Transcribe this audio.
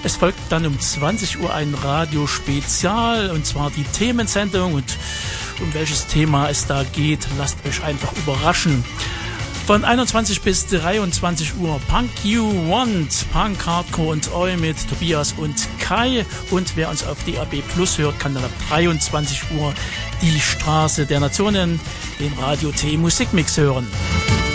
Es folgt dann um 20 Uhr ein Radiospezial, und zwar die Themensendung, und um welches Thema es da geht, lasst euch einfach überraschen. Von 21 bis 23 Uhr Punk You Want, Punk, Hardcore und Oi mit Tobias und Kai. Und wer uns auf DAB Plus hört, kann dann ab 23 Uhr die Straße der Nationen, den Radio T Musikmix hören.